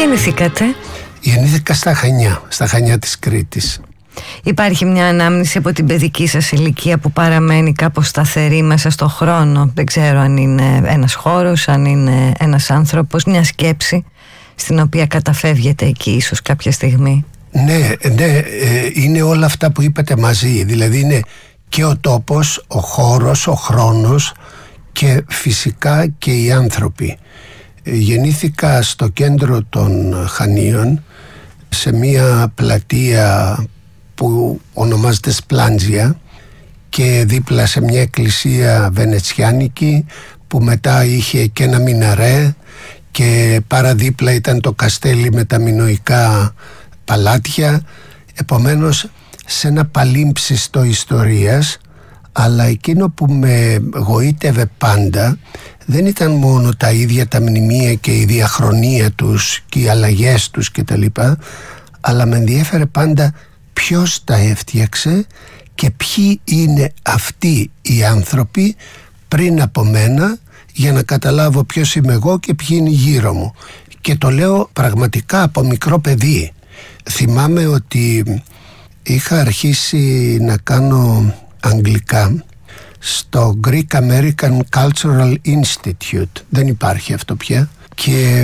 γεννηθήκατε? Γεννήθηκα στα Χανιά της Κρήτης. Υπάρχει μια ανάμνηση από την παιδική σας ηλικία που παραμένει κάπως σταθερή μέσα στο χρόνο? Δεν ξέρω αν είναι ένας χώρος, αν είναι ένας άνθρωπος, μια σκέψη στην οποία καταφεύγετε εκεί ίσως κάποια στιγμή. Ναι, είναι όλα αυτά που είπατε μαζί. Δηλαδή είναι και ο τόπος, ο χώρος, ο χρόνος και φυσικά και οι άνθρωποι. Γεννήθηκα στο κέντρο των Χανίων, σε μια πλατεία που ονομάζεται Σπλάντζια και δίπλα σε μια εκκλησία βενετσιάνικη που μετά είχε και ένα μιναρέ και παραδίπλα ήταν το καστέλι με τα μινωικά παλάτια. Επομένως σε ένα παλίμψιστο ιστορίας, αλλά εκείνο που με γοήτευε πάντα δεν ήταν μόνο τα ίδια τα μνημεία και η διαχρονία τους και οι αλλαγές τους και τα λοιπά, αλλά με ενδιέφερε πάντα ποιος τα έφτιαξε και ποιοι είναι αυτοί οι άνθρωποι πριν από μένα, για να καταλάβω ποιος είμαι εγώ και ποιοι είναι γύρω μου. Και το λέω πραγματικά από μικρό παιδί. Θυμάμαι ότι είχα αρχίσει να κάνω αγγλικά στο Greek American Cultural Institute. Δεν υπάρχει αυτό πια. Και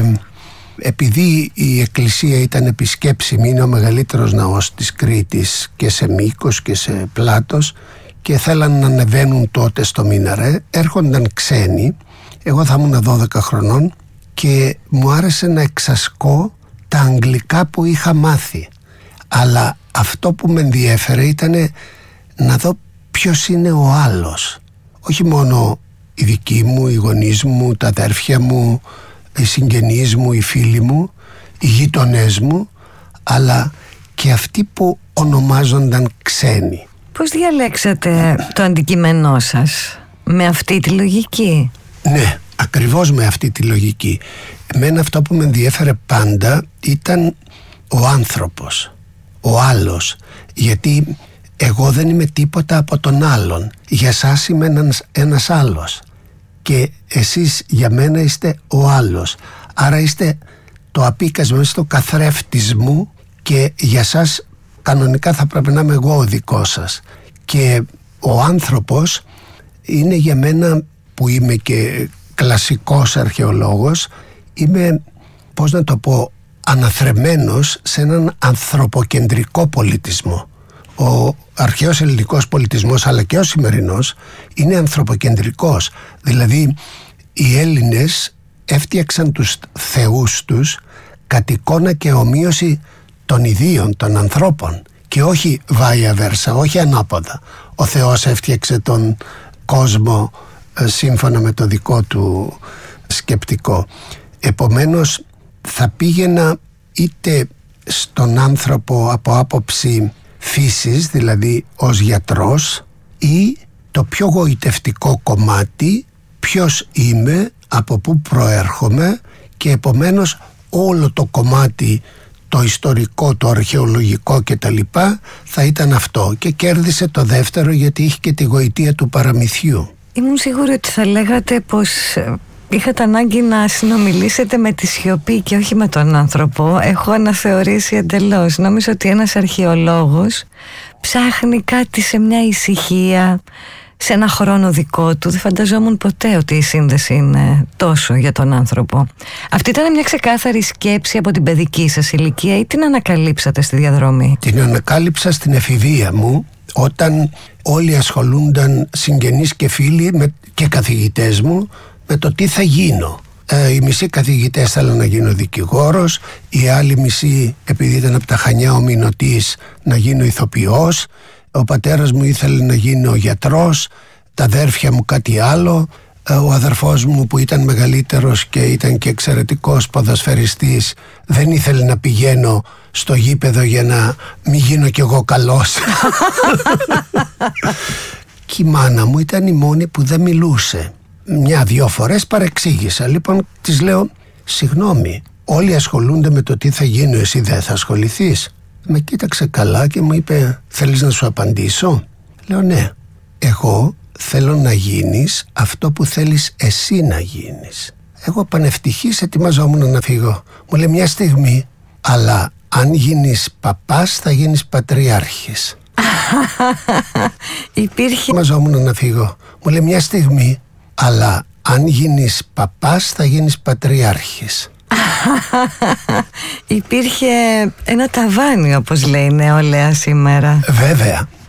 επειδή η εκκλησία ήταν επισκέψιμη, είναι ο μεγαλύτερος ναός της Κρήτης και σε μήκος και σε πλάτος, και θέλαν να ανεβαίνουν τότε στο μίναρε, έρχονταν ξένοι. Εγώ θα ήμουν 12 χρονών και μου άρεσε να εξασκώ τα αγγλικά που είχα μάθει. Αλλά αυτό που με ενδιέφερε ήταν να δω ποιος είναι ο άλλος. Όχι μόνο οι δικοί μου, οι γονείς μου, τα αδέρφια μου, οι συγγενείς μου, οι φίλοι μου, οι γείτονές μου, αλλά και αυτοί που ονομάζονταν ξένοι. Πώς διαλέξατε το αντικείμενό σας? Με αυτή τη λογική? Ναι, ακριβώς με αυτή τη λογική. Εμένα αυτό που με ενδιέφερε πάντα ήταν ο άνθρωπος, ο άλλος. Γιατί εγώ δεν είμαι τίποτα από τον άλλον. Για σας είμαι ένας άλλος και εσείς για μένα είστε ο άλλος. Άρα είστε το απίκασμα, είστε το καθρέφτης μου και για σας κανονικά θα πρέπει να είμαι εγώ ο δικός σας. Και ο άνθρωπος είναι για μένα, που είμαι και κλασικός αρχαιολόγος, είμαι, πώς να το πω, αναθρεμμένος σε έναν ανθρωποκεντρικό πολιτισμό. Ο αρχαίος ελληνικός πολιτισμός, αλλά και ο σημερινός, είναι ανθρωποκεντρικός. Δηλαδή οι Έλληνες έφτιαξαν τους θεούς τους κατ' εικόνα και ομοίωση των ιδίων, των ανθρώπων, και όχι vice versa, όχι ανάποδα. Ο Θεός έφτιαξε τον κόσμο σύμφωνα με το δικό του σκεπτικό. Επομένως θα πήγαινα είτε στον άνθρωπο από άποψη φύσης, δηλαδή ως γιατρός, ή το πιο γοητευτικό κομμάτι, ποιος είμαι, από πού προέρχομαι, και επομένως όλο το κομμάτι το ιστορικό, το αρχαιολογικό και τα λοιπά θα ήταν αυτό, και κέρδισε το δεύτερο γιατί είχε και τη γοητεία του παραμυθιού. Ήμουν σίγουρη ότι θα λέγατε πως είχατε ανάγκη να συνομιλήσετε με τη σιωπή και όχι με τον άνθρωπο. Έχω αναθεωρήσει εντελώς. Νόμιζα ότι ένας αρχαιολόγος ψάχνει κάτι σε μια ησυχία, σε ένα χρόνο δικό του. Δεν φανταζόμουν ποτέ ότι η σύνδεση είναι τόσο για τον άνθρωπο. Αυτή ήταν μια ξεκάθαρη σκέψη από την παιδική σας ηλικία ή την ανακαλύψατε στη διαδρομή? Την ανακάλυψα στην εφηβεία μου, όταν όλοι ασχολούνταν, συγγενείς και φίλοι και καθηγητές μου, με το τι θα γίνω. Οι μισοί καθηγητές θέλαν να γίνω δικηγόρος, οι άλλοι μισοί, επειδή ήταν από τα Χανιά ο Μηνωτής, να γίνω ηθοποιός. Ο πατέρας μου ήθελε να γίνω γιατρός, τα αδέρφια μου κάτι άλλο. Ο αδερφός μου, που ήταν μεγαλύτερος και ήταν και εξαιρετικός ποδοσφαιριστής, δεν ήθελε να πηγαίνω στο γήπεδο για να μην γίνω κι εγώ καλός. Και η μάνα μου ήταν η μόνη που δεν μιλούσε. Μια-δυο φορές παρεξήγησα. Λοιπόν, της λέω, συγγνώμη, όλοι ασχολούνται με το τι θα γίνω, εσύ δεν θα ασχοληθείς? Με κοίταξε καλά και μου είπε, θέλεις να σου απαντήσω? Λέω ναι, εγώ θέλω να γίνεις αυτό που θέλεις εσύ να γίνεις. Εγώ πανευτυχής ετοιμαζόμουν να φύγω. Μου λέει μια στιγμή, αλλά αν γίνεις παπάς θα γίνεις πατριάρχης. Υπήρχε... Ετοιμαζόμουν να φύγω. Μου λέει μια στιγμή, αλλά αν γίνεις παπάς θα γίνεις πατριάρχης. Υπήρχε ένα ταβάνι, όπως λέει η νεολαία σήμερα. Βέβαια.